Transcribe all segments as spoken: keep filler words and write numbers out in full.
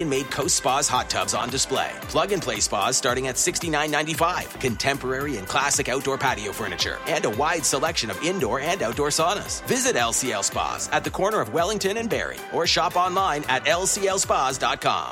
American-made Coast Spas hot tubs on display. Plug-and-play spas starting at sixty-nine ninety-five. Contemporary and classic outdoor patio furniture. And a wide selection of indoor and outdoor saunas. Visit L C L Spas at the corner of Wellington and Barrie. Or shop online at L C L spas dot com.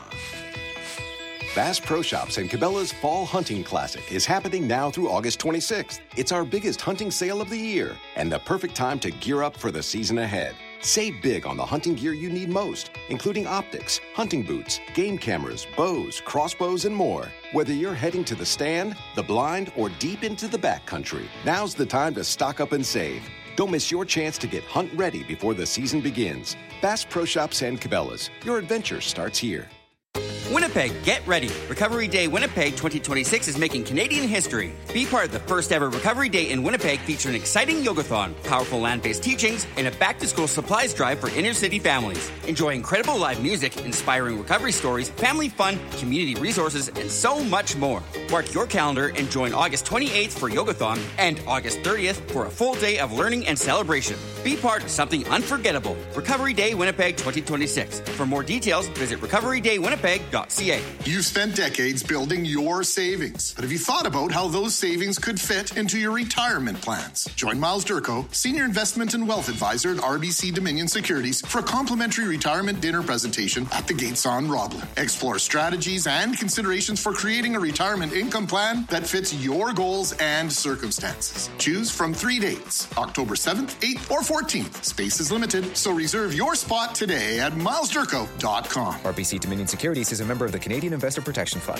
Bass Pro Shops and Cabela's Fall Hunting Classic is happening now through August twenty-sixth. It's our biggest hunting sale of the year and the perfect time to gear up for the season ahead. Save big on the hunting gear you need most, including optics, hunting boots, game cameras, bows, crossbows, and more. Whether you're heading to the stand, the blind, or deep into the backcountry, now's the time to stock up and save. Don't miss your chance to get hunt ready before the season begins. Bass Pro Shops and Cabela's. Your adventure starts here. Winnipeg, get ready. Recovery Day Winnipeg twenty twenty-six is making Canadian history. Be part of the first ever Recovery Day in Winnipeg featuring an exciting yogathon, powerful land-based teachings, and a back-to-school supplies drive for inner-city families. Enjoy incredible live music, inspiring recovery stories, family fun, community resources, and so much more. Mark your calendar and join August twenty-eighth for yogathon and August thirtieth for a full day of learning and celebration. Be part of something unforgettable. Recovery Day Winnipeg twenty twenty-six. For more details, visit recovery day winnipeg dot c a. You've spent decades building your savings, but have you thought about how those savings could fit into your retirement plans? Join Miles Durko, Senior Investment and Wealth Advisor at R B C Dominion Securities, for a complimentary retirement dinner presentation at the Gates on Roblin. Explore strategies and considerations for creating a retirement income plan that fits your goals and circumstances. Choose from three dates, October seventh, eighth, or fourteenth. Space is limited, so reserve your spot today at miles durko dot com. R B C Dominion Securities is a member of the Canadian Investor Protection Fund.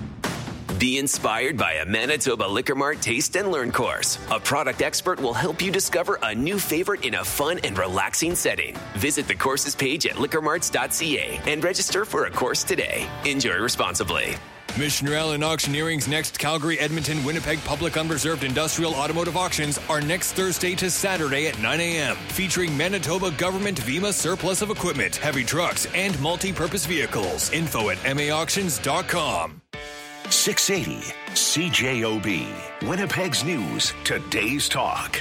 Be inspired by a Manitoba Liquor Mart Taste and Learn course. A product expert will help you discover a new favorite in a fun and relaxing setting. Visit the courses page at liquor marts dot c a and register for a course today. Enjoy responsibly. Missioner Allen Auctioneering's next Calgary, Edmonton, Winnipeg Public Unreserved Industrial Automotive Auctions are next Thursday to Saturday at nine a.m. featuring Manitoba Government V I M A surplus of equipment, heavy trucks, and multi-purpose vehicles. Info at m a auctions dot com. six eighty C J O B, Winnipeg's News, Today's Talk.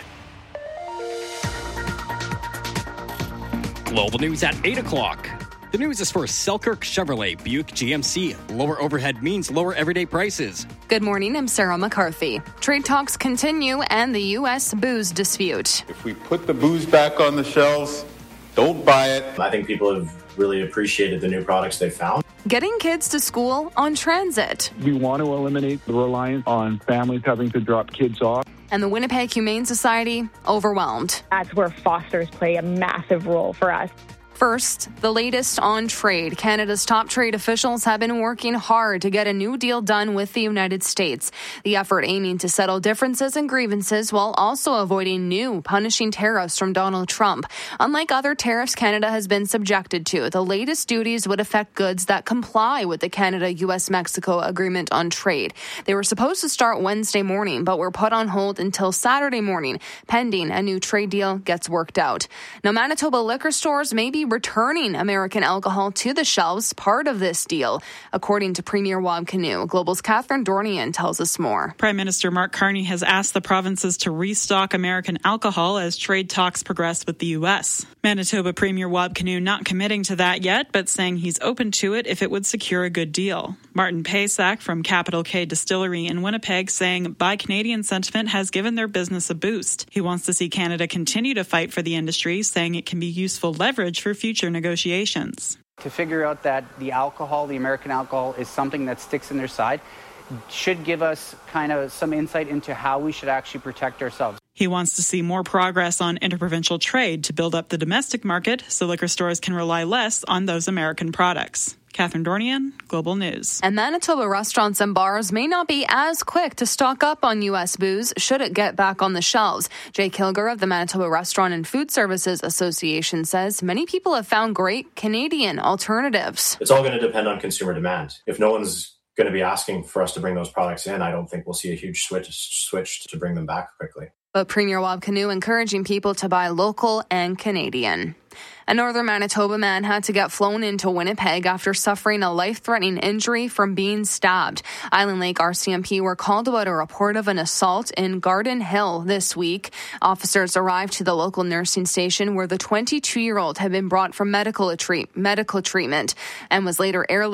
Global News at eight o'clock. The news is for Selkirk Chevrolet, Buick G M C. Lower overhead means lower everyday prices. Good morning, I'm Sarah McCarthy. Trade talks continue and the U S booze dispute. If we put the booze back on the shelves, don't buy it. I think people have really appreciated the new products they found. Getting kids to school on transit. We want to eliminate the reliance on families having to drop kids off. And the Winnipeg Humane Society overwhelmed. That's where fosters play a massive role for us. First, the latest on trade. Canada's top trade officials have been working hard to get a new deal done with the United States. The effort aiming to settle differences and grievances while also avoiding new punishing tariffs from Donald Trump. Unlike other tariffs Canada has been subjected to, the latest duties would affect goods that comply with the Canada-U S Mexico Agreement on Trade. They were supposed to start Wednesday morning, but were put on hold until Saturday morning, pending a new trade deal gets worked out. Now, Manitoba liquor stores may be returning American alcohol to the shelves, part of this deal, according to Premier Wab Kinew. Global's Catherine Dornian tells us more. Prime Minister Mark Carney has asked the provinces to restock American alcohol as trade talks progress with the U S. Manitoba Premier Wab Kinew not committing to that yet, but saying he's open to it if it would secure a good deal. Martin Paysack from Capital K Distillery in Winnipeg saying Buy Canadian sentiment has given their business a boost. He wants to see Canada continue to fight for the industry, saying it can be useful leverage for future negotiations. To figure out that the alcohol, the American alcohol, is something that sticks in their side should give us kind of some insight into how we should actually protect ourselves. He wants to see more progress on interprovincial trade to build up the domestic market so liquor stores can rely less on those American products. Catherine Dornian, Global News. And Manitoba restaurants and bars may not be as quick to stock up on U S booze should it get back on the shelves. Jay Kilger of the Manitoba Restaurant and Food Services Association says many people have found great Canadian alternatives. It's all going to depend on consumer demand. If no one's going to be asking for us to bring those products in, I don't think we'll see a huge switch, switch to bring them back quickly. But Premier Wab Kinew encouraging people to buy local and Canadian. A northern Manitoba man had to get flown into Winnipeg after suffering a life-threatening injury from being stabbed. Island Lake R C M P were called about a report of an assault in Garden Hill this week. Officers arrived to the local nursing station where the twenty-two-year-old had been brought for medical, treat- medical treatment and was later airlifted